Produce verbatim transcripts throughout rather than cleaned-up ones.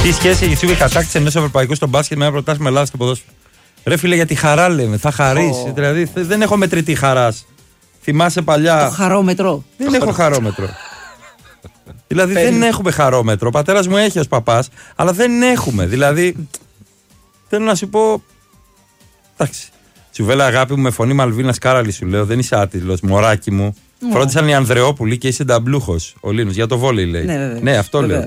Τι σχέση έχει η κατάκτηση ενός ευρωπαϊκού στο μπάσκετ με ένα πρωτάθλημα Ελλάδα στο ποδόσφαιρο? Ρε φίλε, για τη χαρά λέμε. Θα χαρίσει. Oh. Δηλαδή δεν έχω μετρητή χαράς. Θυμάσαι παλιά. Το χαρόμετρο. Δεν έχω χαρόμετρο. Δηλαδή δεν έχουμε χαρόμετρο. Ο πατέρας μου έχει ως παπάς, αλλά δεν έχουμε. Δηλαδή θέλω να σου πω. Εντάξει. Τσουβέλα, αγάπη μου, με φωνή Μαλβίνας Κάραλη σου λέω. Δεν είσαι άτυλος, μωράκι μου. Oh. Φρόντισαν οι Ανδρεόπουλοι και είσαι νταμπλούχος. Ο Λίνος για το βόλεϊ λέει. Ναι, ναι αυτό λέω.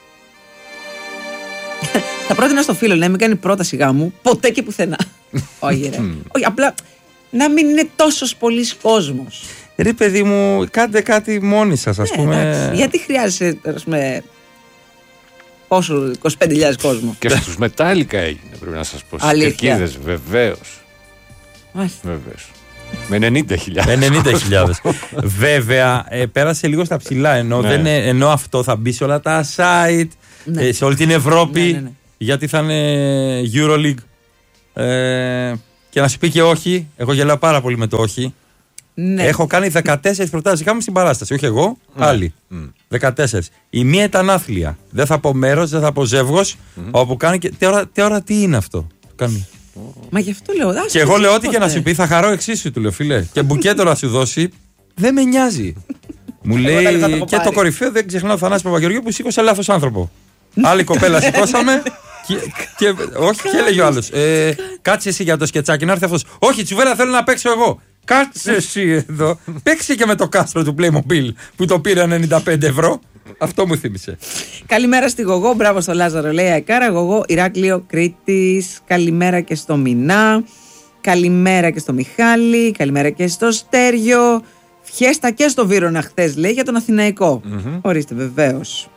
Θα πρότεινα στο φίλο να μην κάνει πρόταση γάμου ποτέ και πουθενά. Όχι, ρε. Όχι, απλά να μην είναι τόσο πολλής κόσμος. Ρε παιδί μου, κάντε κάτι μόνοι σας, ας ναι, πούμε. Εντάξει. Γιατί χρειάζεσαι, ας πούμε, πόσο, είκοσι πέντε χιλιάδες κόσμο. Και στους Μετάλλικα έγινε, πρέπει να σας πω. Στις κερκίδες, βεβαίως. Βεβαίως. Με ενενήντα χιλιάδες. Με ενενήντα χιλιάδες. Βέβαια, ε, πέρασε λίγο στα ψηλά. Ενώ, ναι. δεν, ενώ αυτό θα μπει σε όλα τα site, ναι. ε, σε όλη την Ευρώπη. Ναι, ναι, ναι. Γιατί θα είναι EuroLeague. Ε, και να σου πει και όχι. Εγώ γελάω πάρα πολύ με το όχι. Ναι. Έχω κάνει δεκατέσσερις προτάσεις. Είχαμε στην παράσταση. Όχι εγώ, ναι. άλλοι. Mm. δεκατέσσερις. Η μία ήταν άθλια. Δεν θα πω μέρος, δεν θα πω ζεύγος. Mm. Όπου κάνει και. Τώρα, τώρα τι είναι αυτό. Κάνει. Μα γι' αυτό λέω. Και εγώ λέω ό,τι και να σου πει, θα χαρώ εξίσου, του λέω φίλε. Και μπουκέτο να σου δώσει, δεν με νοιάζει. Μου λέει και το κορυφαίο, δεν ξεχνάω ο Θανάσης Παπαγεωργίου που σήκωσε λάθος άνθρωπο. Άλλη κοπέλα σηκώσαμε. και, και, όχι, και έλεγε ο άλλος. Ε, κάτσε εσύ για το σκετσάκι, να έρθει αυτός. Όχι, Τσουβέλα, θέλω να παίξω εγώ. Κάτσε εσύ εδώ. Παίξε και με το κάστρο του Playmobil που το πήρε ενενήντα πέντε ευρώ. Αυτό μου θύμισε. Καλημέρα στη Γογό, μπράβο στο Λάζαρο, λέει Αεκάρα. Γογό, Ηράκλειο, Κρήτης. Καλημέρα και στο Μινά. Καλημέρα και στο Μιχάλη. Καλημέρα και στο Στέριο. Φιέστα και στο Βύρωνα χθες, λέει, για τον Αθηναϊκό. Mm-hmm. Ορίστε, βεβαίως.